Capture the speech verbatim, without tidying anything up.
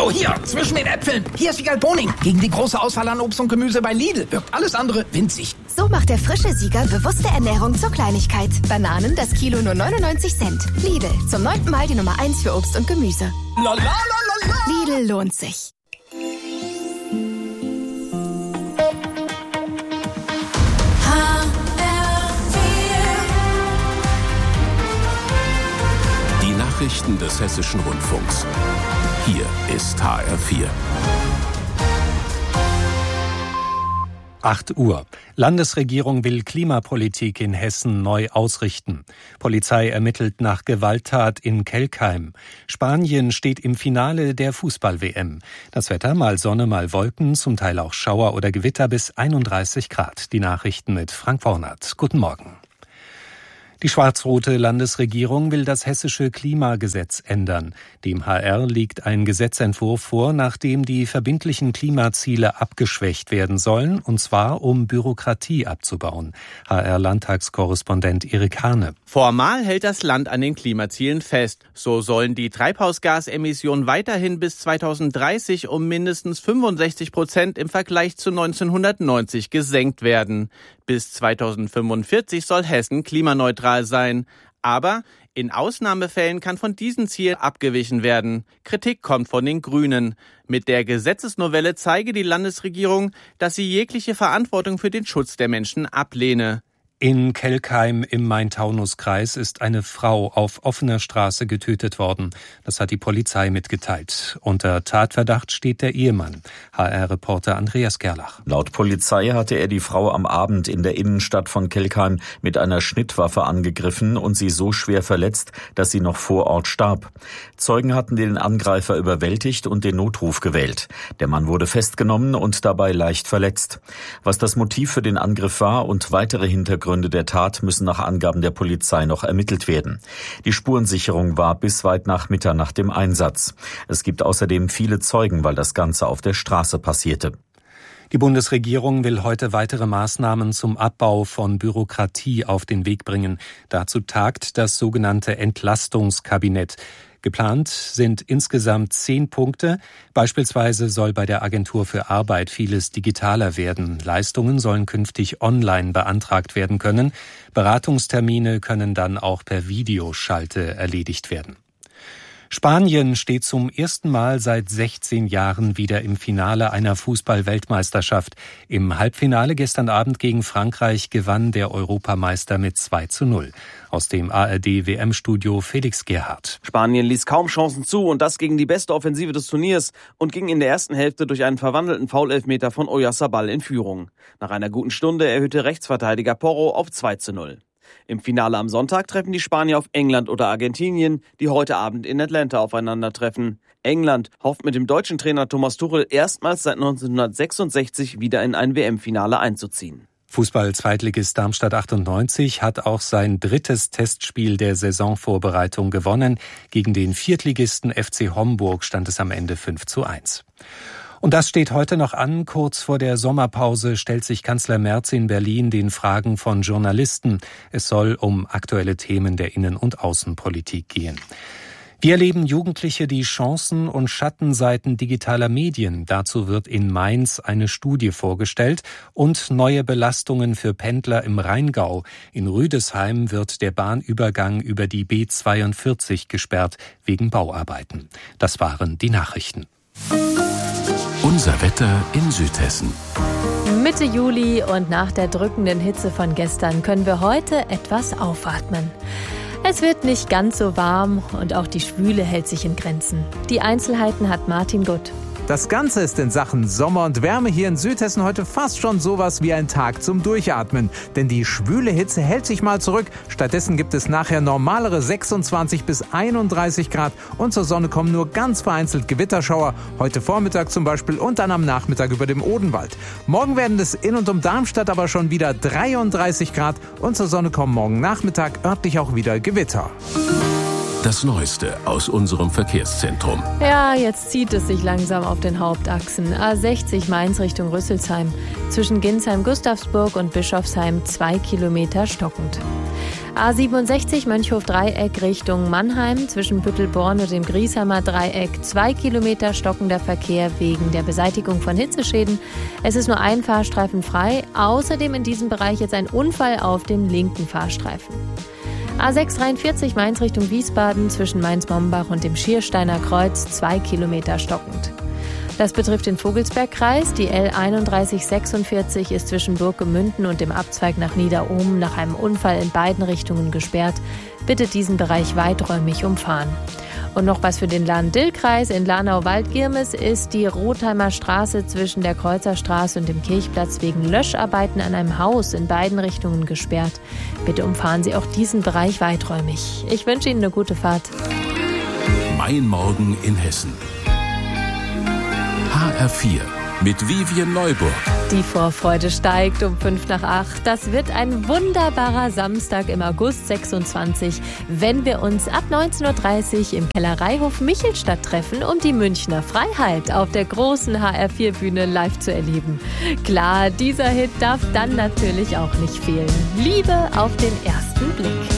So, hier, zwischen den Äpfeln. Hier ist Siegerl Boning. Gegen die große Auswahl an Obst und Gemüse bei Lidl wirkt alles andere winzig. So macht der frische Siegerl bewusste Ernährung zur Kleinigkeit. Bananen das Kilo nur neunundneunzig Cent. Lidl, zum neunten Mal die Nummer eins für Obst und Gemüse. La, la, la, la, la. Lidl lohnt sich. Nachrichten des Hessischen Rundfunks. Hier ist H R vier. acht Uhr. Landesregierung will Klimapolitik in Hessen neu ausrichten. Polizei ermittelt nach Gewalttat in Kelkheim. Spanien steht im Finale der Fußball-W M. Das Wetter mal Sonne, mal Wolken, zum Teil auch Schauer oder Gewitter bis einunddreißig Grad. Die Nachrichten mit Frank Wornert. Guten Morgen. Die schwarz-rote Landesregierung will das hessische Klimagesetz ändern. Dem H R liegt ein Gesetzentwurf vor, nach dem die verbindlichen Klimaziele abgeschwächt werden sollen, und zwar um Bürokratie abzubauen. H R-Landtagskorrespondent Erik Hane. Formal hält das Land an den Klimazielen fest. So sollen die Treibhausgasemissionen weiterhin bis zweitausenddreißig um mindestens fünfundsechzig Prozent im Vergleich zu neunzehnhundertneunzig gesenkt werden. Bis zweitausendfünfundvierzig soll Hessen klimaneutral sein. Aber in Ausnahmefällen kann von diesen Zielen abgewichen werden. Kritik kommt von den Grünen. Mit der Gesetzesnovelle zeige die Landesregierung, dass sie jegliche Verantwortung für den Schutz der Menschen ablehne. In Kelkheim im Main-Taunus-Kreis ist eine Frau auf offener Straße getötet worden. Das hat die Polizei mitgeteilt. Unter Tatverdacht steht der Ehemann. H R-Reporter Andreas Gerlach. Laut Polizei hatte er die Frau am Abend in der Innenstadt von Kelkheim mit einer Schnittwaffe angegriffen und sie so schwer verletzt, dass sie noch vor Ort starb. Zeugen hatten den Angreifer überwältigt und den Notruf gewählt. Der Mann wurde festgenommen und dabei leicht verletzt. Was das Motiv für den Angriff war und weitere Hintergründe Gründe der Tat müssen nach Angaben der Polizei noch ermittelt werden. Die Spurensicherung war bis weit nach Mitternacht im Einsatz. Es gibt außerdem viele Zeugen, weil das Ganze auf der Straße passierte. Die Bundesregierung will heute weitere Maßnahmen zum Abbau von Bürokratie auf den Weg bringen. Dazu tagt das sogenannte Entlastungskabinett. Geplant sind insgesamt zehn Punkte. Beispielsweise soll bei der Agentur für Arbeit vieles digitaler werden. Leistungen sollen künftig online beantragt werden können. Beratungstermine können dann auch per Videoschalte erledigt werden. Spanien steht zum ersten Mal seit sechzehn Jahren wieder im Finale einer Fußball-Weltmeisterschaft. Im Halbfinale gestern Abend gegen Frankreich gewann der Europameister mit zwei zu null. Aus dem A R D-W M-Studio Felix Gerhardt. Spanien ließ kaum Chancen zu und das gegen die beste Offensive des Turniers und ging in der ersten Hälfte durch einen verwandelten Foul-Elfmeter von Oyarzabal in Führung. Nach einer guten Stunde erhöhte Rechtsverteidiger Porro auf zwei zu null. Im Finale am Sonntag treffen die Spanier auf England oder Argentinien, die heute Abend in Atlanta aufeinandertreffen. England hofft mit dem deutschen Trainer Thomas Tuchel erstmals seit neunzehnhundertsechsundsechzig wieder in ein W M-Finale einzuziehen. Fußball-Zweitligist Darmstadt achtundneunzig hat auch sein drittes Testspiel der Saisonvorbereitung gewonnen. Gegen den Viertligisten F C Homburg stand es am Ende fünf zu eins. Und das steht heute noch an. Kurz vor der Sommerpause stellt sich Kanzler Merz in Berlin den Fragen von Journalisten. Es soll um aktuelle Themen der Innen- und Außenpolitik gehen. Wie erleben Jugendliche die Chancen und Schattenseiten digitaler Medien? Dazu wird in Mainz eine Studie vorgestellt und neue Belastungen für Pendler im Rheingau. In Rüdesheim wird der Bahnübergang über die B zweiundvierzig gesperrt wegen Bauarbeiten. Das waren die Nachrichten. Unser Wetter in Südhessen. Mitte Juli und nach der drückenden Hitze von gestern können wir heute etwas aufatmen. Es wird nicht ganz so warm und auch die Schwüle hält sich in Grenzen. Die Einzelheiten hat Martin Gutt. Das Ganze ist in Sachen Sommer und Wärme hier in Südhessen heute fast schon sowas wie ein Tag zum Durchatmen. Denn die schwüle Hitze hält sich mal zurück. Stattdessen gibt es nachher normalere sechsundzwanzig bis einunddreißig Grad und zur Sonne kommen nur ganz vereinzelt Gewitterschauer. Heute Vormittag zum Beispiel und dann am Nachmittag über dem Odenwald. Morgen werden es in und um Darmstadt aber schon wieder dreiunddreißig Grad und zur Sonne kommen morgen Nachmittag örtlich auch wieder Gewitter. Das Neueste aus unserem Verkehrszentrum. Ja, jetzt zieht es sich langsam auf den Hauptachsen. A sechzig Mainz Richtung Rüsselsheim. Zwischen Ginsheim-Gustavsburg und Bischofsheim zwei Kilometer stockend. A siebenundsechzig Mönchhof-Dreieck Richtung Mannheim zwischen Büttelborn und dem Griesheimer Dreieck. Zwei Kilometer stockender Verkehr wegen der Beseitigung von Hitzeschäden. Es ist nur ein Fahrstreifen frei. Außerdem in diesem Bereich jetzt ein Unfall auf dem linken Fahrstreifen. A sechs dreiundvierzig Mainz Richtung Wiesbaden zwischen Mainz-Mombach und dem Schiersteiner Kreuz. Zwei Kilometer stockend. Das betrifft den Vogelsbergkreis. Die L einunddreißig sechsundvierzig ist zwischen Burggemünden und dem Abzweig nach Niederohm nach einem Unfall in beiden Richtungen gesperrt. Bitte diesen Bereich weiträumig umfahren. Und noch was für den Lahn-Dill-Kreis. In Lahnau-Waldgirmes ist die Rotheimer Straße zwischen der Kreuzerstraße und dem Kirchplatz wegen Löscharbeiten an einem Haus in beiden Richtungen gesperrt. Bitte umfahren Sie auch diesen Bereich weiträumig. Ich wünsche Ihnen eine gute Fahrt. Mein Morgen in Hessen. H R vier mit Vivien Neuburg. Die Vorfreude steigt um fünf nach acht. Das wird ein wunderbarer Samstag im August sechsundzwanzig, wenn wir uns ab neunzehn Uhr dreißig im Kellereihof Michelstadt treffen, um die Münchner Freiheit auf der großen H R vier Bühne live zu erleben. Klar, dieser Hit darf dann natürlich auch nicht fehlen. Liebe auf den ersten Blick.